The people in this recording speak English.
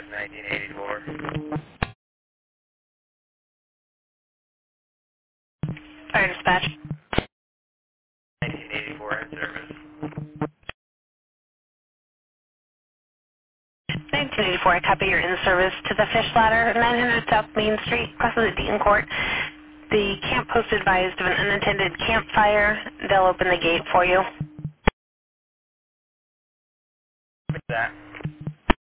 1984. Fire dispatch. 1984 in service. 1984, I copy your in-service to the Fish Ladder, 900 South Main Street, across from the Deaton Court. The camp post advised of an unattended campfire. They'll open the gate for you. What's that?